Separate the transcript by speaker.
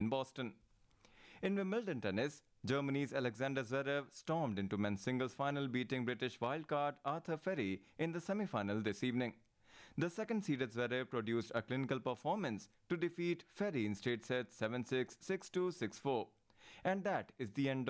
Speaker 1: in Boston. In Wimbledon tennis, Germany's Alexander Zverev stormed into men's singles final, beating British wildcard Arthur Ferry in the semi-final this evening. The second-seeded Zverev produced a clinical performance to defeat Ferry in straight sets 7-6, 6-2, 6-4. And that is the end